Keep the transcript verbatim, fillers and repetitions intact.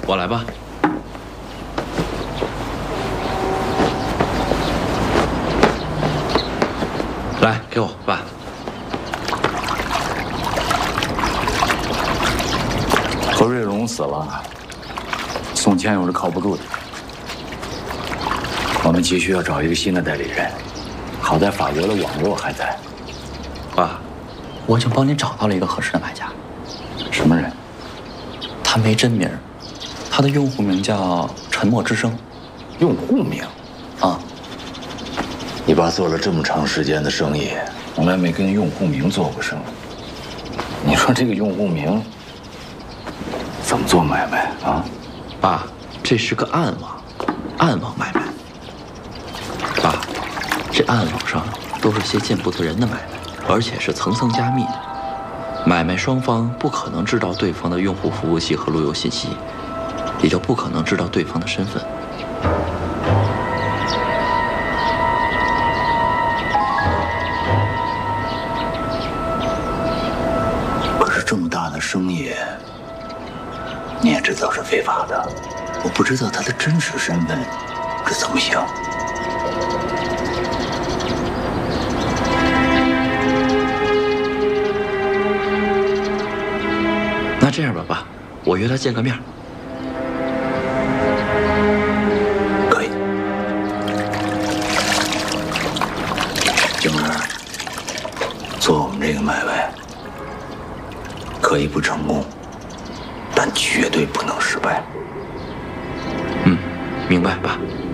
我来吧。来，给我爸。 何瑞荣死了，宋谦又是靠不住的。我们急需要找一个新的代理人，好在法国的网络还在。 爸，我已经帮您找到了一个合适的买家。 什么人？ 他没真名，他的用户名叫沉默之声。 用户名？ 啊。 你爸做了这么长时间的生意，从来没跟用户名做过生意。你说这个用户名怎么做买卖啊？ 爸，这是个暗网，暗网买卖。爸，这暗网上都是些见不得人的买卖，而且是层层加密的。买卖双方不可能知道对方的用户服务器和路由信息，也就不可能知道对方的身份。 可是这么大的生意，你也知道是非法的，我不知道他的真实身份，这怎么行？ 那这样吧，爸，我约他见个面。 可以。静儿，做我们这个买卖，可以不成功，但绝对不能失败。 嗯，明白，爸。